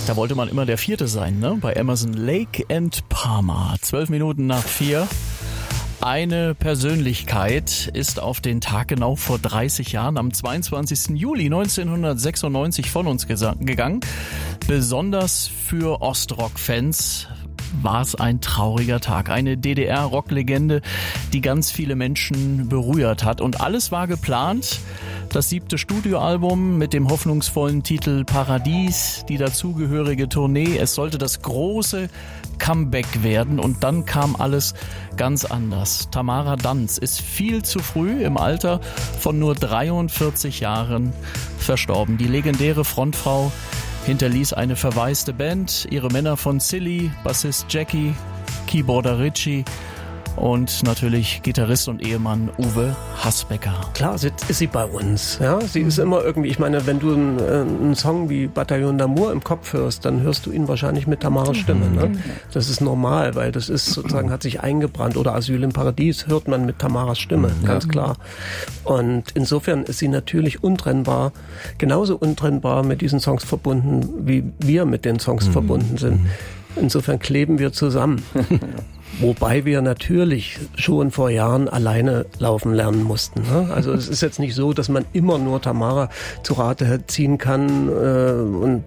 Da wollte man immer der Vierte sein, ne? Bei Emerson, Lake and Palmer. 12 Minuten nach 4. Eine Persönlichkeit ist auf den Tag genau vor 30 Jahren, am 22. Juli 1996 von uns gegangen. Besonders für Ostrock-Fans war es ein trauriger Tag. Eine DDR-Rocklegende, die ganz viele Menschen berührt hat. Und alles war geplant. Das 7. Studioalbum mit dem hoffnungsvollen Titel Paradies, die dazugehörige Tournee. Es sollte das große Comeback werden und dann kam alles ganz anders. Tamara Danz ist viel zu früh im Alter von nur 43 Jahren verstorben. Die legendäre Frontfrau hinterließ eine verwaiste Band, ihre Männer von Silly, Bassist Jackie, Keyboarder Richie und natürlich Gitarrist und Ehemann Uwe Hasbecker. Klar, ist sie bei uns. Ja? Sie ist immer irgendwie, ich meine, wenn du einen Song wie Bataillon d'Amour im Kopf hörst, dann hörst du ihn wahrscheinlich mit Tamaras Stimme. Ne? Das ist normal, weil das ist sozusagen, hat sich eingebrannt. Oder Asyl im Paradies hört man mit Tamaras Stimme, ganz klar. Und insofern ist sie natürlich untrennbar, genauso untrennbar mit diesen Songs verbunden, wie wir mit den Songs verbunden sind. Insofern kleben wir zusammen. Wobei wir natürlich schon vor Jahren alleine laufen lernen mussten. Ne? Also es ist jetzt nicht so, dass man immer nur Tamara zu Rate ziehen kann und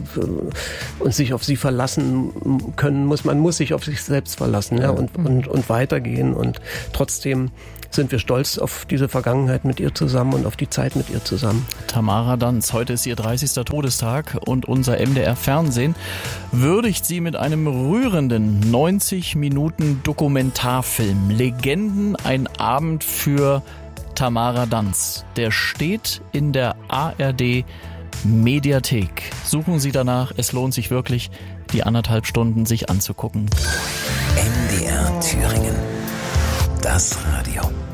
sich auf sie verlassen können muss. Man muss sich auf sich selbst verlassen, ja, und weitergehen. Und trotzdem sind wir stolz auf diese Vergangenheit mit ihr zusammen und auf die Zeit mit ihr zusammen. Tamara Danz, heute ist ihr 30. Todestag und unser MDR-Fernsehen würdigt sie mit einem rührenden 90 Minuten Dokumentarfilm. Legenden, ein Abend für Tamara Danz. Der steht in der ARD Mediathek. Suchen Sie danach, es lohnt sich wirklich, die 1,5 Stunden sich anzugucken. MDR Thüringen. Das Radio.